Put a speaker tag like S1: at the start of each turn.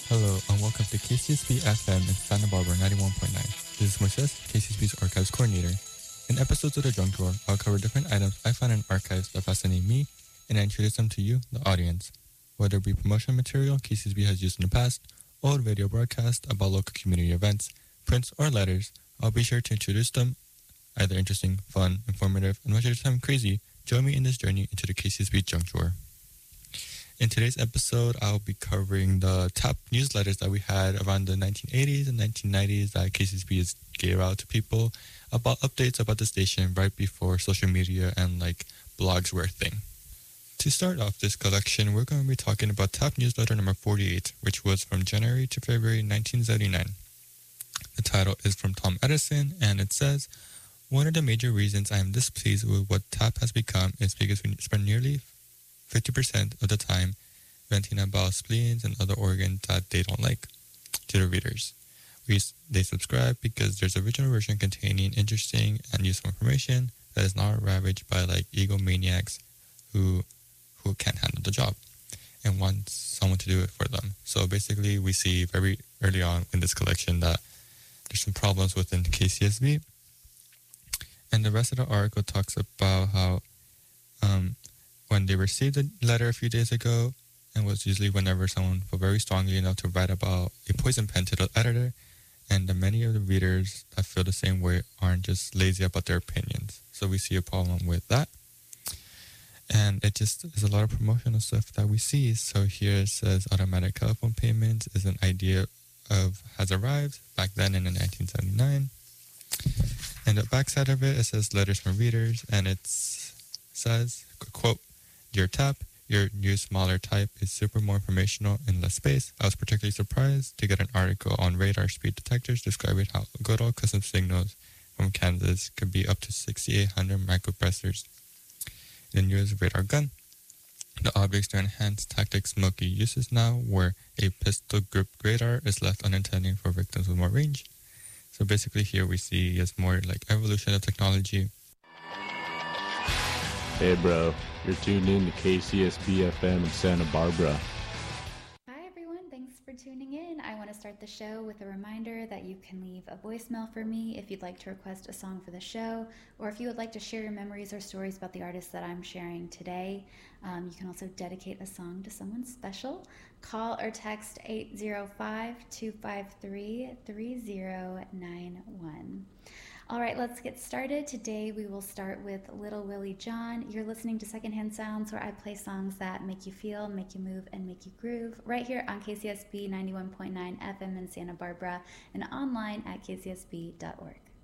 S1: Hello and welcome to KCSB FM in Santa Barbara 91.9. This is Moises, KCSB's Archives Coordinator. In episodes of the Junk Drawer, I'll cover different items I find in archives that fascinate me and I introduce them to you, the audience. Whether it be promotional material KCSB has used in the past, old radio broadcasts about local community events, prints, or letters, I'll be sure to introduce them, either interesting, fun, informative, and much of the time crazy. Join me in this journey into the KCSB Junk Drawer. In today's episode, I'll be covering the top newsletters that we had around the 1980s and 1990s that KCSB gave out to people about updates about the station right before social media and blogs were a thing. To start off this collection, we're going to be talking about top newsletter number 48, which was from January to February 1979. The title is from Tom Edison, and it says, "One of the major reasons I am displeased with what TAP has become is because we spend nearly 50% of the time venting about spleens and other organs that they don't like to the readers. They subscribe because there's an original version containing interesting and useful information that is not ravaged by egomaniacs who can't handle the job and want someone to do it for them." So basically we see very early on in this collection that there's some problems within KCSB. And the rest of the article talks about how when they received the letter a few days ago, and was usually whenever someone felt very strongly enough to write about a poison pen to the editor, and the many of the readers that feel the same way aren't just lazy about their opinions. So we see a problem with that. And it just is a lot of promotional stuff that we see. So here it says automatic telephone payments is an idea has arrived back then in 1979. And the backside of it says letters from readers, and it says, quote, "Dear TAP, your new smaller type is super more informational in less space. I was particularly surprised to get an article on radar speed detectors describing how good old custom signals from Kansas could be up to 6,800 micropressors in the newest radar gun. The objects to enhance tactics Smokey uses now, where a pistol grip radar is left unintended for victims with more range." So basically here we see it's more like evolution of technology.
S2: Hey bro, you're tuned in to KCSB FM in Santa Barbara.
S3: Hi everyone, thanks for tuning in. I want to start the show with a reminder that you can leave a voicemail for me if you'd like to request a song for the show, or if you would like to share your memories or stories about the artists that I'm sharing today. You can also dedicate a song to someone special. Call or text 805-253-3091. All right, let's get started. Today we will start with Little Willie John. You're listening to Secondhand Sounds, where I play songs that make you feel, make you move, and make you groove, right here on KCSB 91.9 FM in Santa Barbara and online at kcsb.org.